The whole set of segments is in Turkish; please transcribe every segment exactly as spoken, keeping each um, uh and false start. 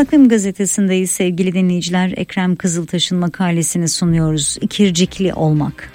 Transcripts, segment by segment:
Takvim Gazetesi'ndeyiz sevgili dinleyiciler. Ekrem Kızıltaş'ın makalesini sunuyoruz. İkircikli olmak.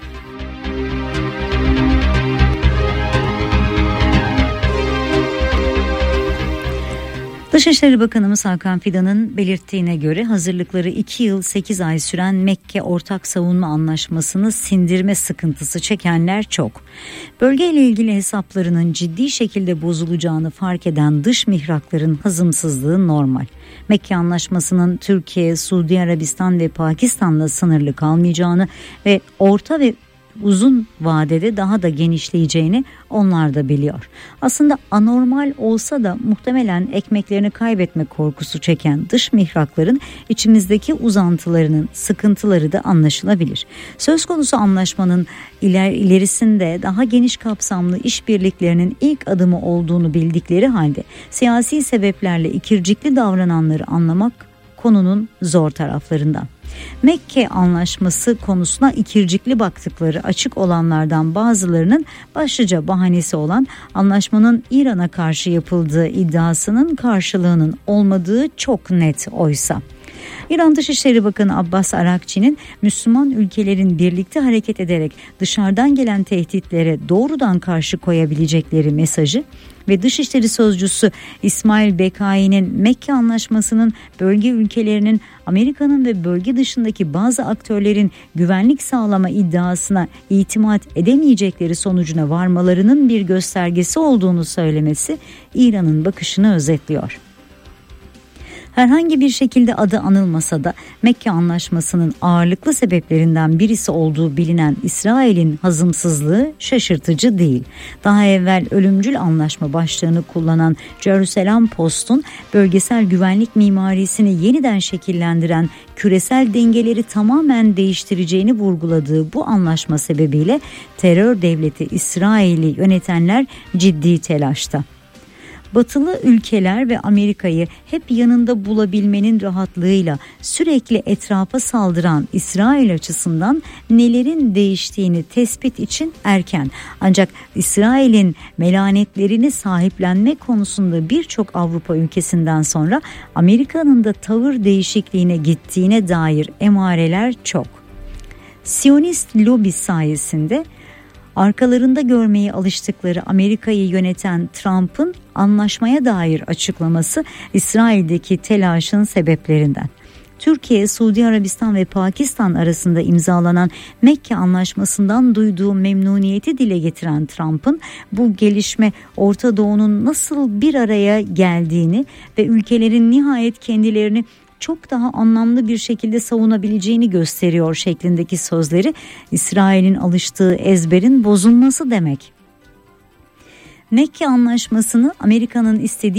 Dışişleri Bakanımız Hakan Fidan'ın belirttiğine göre hazırlıkları iki yıl sekiz ay süren Mekke Ortak Savunma Anlaşması'nı sindirme sıkıntısı çekenler çok. Bölgeyle ilgili hesaplarının ciddi şekilde bozulacağını fark eden dış mihrakların hazımsızlığı normal. Mekke Anlaşması'nın Türkiye, Suudi Arabistan ve Pakistan'la sınırlı kalmayacağını ve orta ve uzun vadede daha da genişleyeceğini onlar da biliyor. Aslında anormal olsa da muhtemelen ekmeklerini kaybetme korkusu çeken dış mihrakların içimizdeki uzantılarının sıkıntıları da anlaşılabilir. Söz konusu anlaşmanın iler, ilerisinde daha geniş kapsamlı işbirliklerinin ilk adımı olduğunu bildikleri halde siyasi sebeplerle ikircikli davrananları anlamak konunun zor taraflarından. Mekke Anlaşması konusuna ikircikli baktıkları açık olanlardan bazılarının başlıca bahanesi olan anlaşmanın İran'a karşı yapıldığı iddiasının karşılığının olmadığı çok net oysa. İran Dışişleri Bakanı Abbas Arakçi'nin Müslüman ülkelerin birlikte hareket ederek dışarıdan gelen tehditlere doğrudan karşı koyabilecekleri mesajı ve Dışişleri Sözcüsü İsmail Bekai'nin Mekke Anlaşması'nın bölge ülkelerinin Amerika'nın ve bölge dışındaki bazı aktörlerin güvenlik sağlama iddiasına itimat edemeyecekleri sonucuna varmalarının bir göstergesi olduğunu söylemesi İran'ın bakışını özetliyor. Herhangi bir şekilde adı anılmasa da Mekke Anlaşması'nın ağırlıklı sebeplerinden birisi olduğu bilinen İsrail'in hazımsızlığı şaşırtıcı değil. Daha evvel ölümcül anlaşma başlığını kullanan Jerusalem Post'un bölgesel güvenlik mimarisini yeniden şekillendiren küresel dengeleri tamamen değiştireceğini vurguladığı bu anlaşma sebebiyle terör devleti İsrail'i yönetenler ciddi telaşta. Batılı ülkeler ve Amerika'yı hep yanında bulabilmenin rahatlığıyla sürekli etrafa saldıran İsrail açısından nelerin değiştiğini tespit için erken. Ancak İsrail'in melanetlerini sahiplenme konusunda birçok Avrupa ülkesinden sonra Amerika'nın da tavır değişikliğine gittiğine dair emareler çok. Siyonist lobi sayesinde arkalarında görmeye alıştıkları Amerika'yı yöneten Trump'ın anlaşmaya dair açıklaması İsrail'deki telaşın sebeplerinden. Türkiye, Suudi Arabistan ve Pakistan arasında imzalanan Mekke Anlaşması'ndan duyduğu memnuniyeti dile getiren Trump'ın bu gelişme Orta Doğu'nun nasıl bir araya geldiğini ve ülkelerin nihayet kendilerini çok daha anlamlı bir şekilde savunabileceğini gösteriyor şeklindeki sözleri İsrail'in alıştığı ezberin bozulması demek. Mekke Anlaşması'nı Amerika'nın istediği